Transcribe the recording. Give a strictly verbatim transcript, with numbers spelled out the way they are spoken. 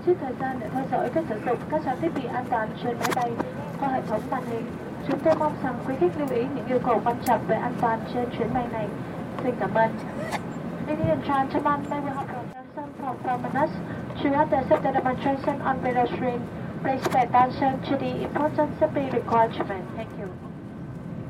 Trước thời gian để theo dõi cách sử dụng các trang thiết bị an toàn trên máy bay qua hệ thống màn hình, chúng tôi mong rằng quý khách lưu ý những yêu cầu quan trọng về an toàn trên chuyến bay này. Xin cảm ơn. Ladies and gentlemen, may we have your attention for four minutes throughout the safety demonstration on video screen. Please pay attention to the important safety requirements. Thank you.